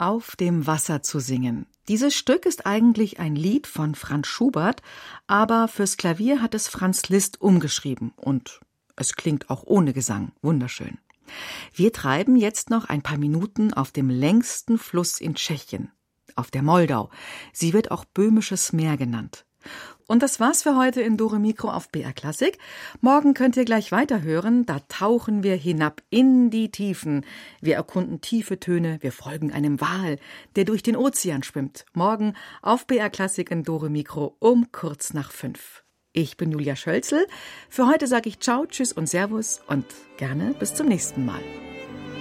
Auf dem Wasser zu singen. Dieses Stück ist eigentlich ein Lied von Franz Schubert, aber fürs Klavier hat es Franz Liszt umgeschrieben und es klingt auch ohne Gesang wunderschön. Wir treiben jetzt noch ein paar Minuten auf dem längsten Fluss in Tschechien, auf der Moldau. Sie wird auch Böhmisches Meer genannt. Und das war's für heute in Dore Mikro auf BR Klassik. Morgen könnt ihr gleich weiterhören. Da tauchen wir hinab in die Tiefen. Wir erkunden tiefe Töne. Wir folgen einem Wal, der durch den Ozean schwimmt. Morgen auf BR Klassik in Dore Mikro um kurz nach 5. Ich bin Julia Schölzel. Für heute sage ich Ciao, Tschüss und Servus und gerne bis zum nächsten Mal.